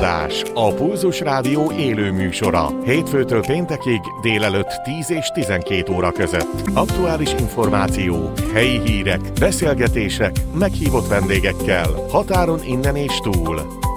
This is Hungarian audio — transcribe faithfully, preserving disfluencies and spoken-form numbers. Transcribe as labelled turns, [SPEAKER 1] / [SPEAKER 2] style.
[SPEAKER 1] adás, a Pulzus Rádió élő műsora. Hétfőtől péntekig délelőtt tíz és tizenkét óra között. Aktuális információk, helyi hírek, beszélgetések, meghívott vendégekkel, határon innen és túl.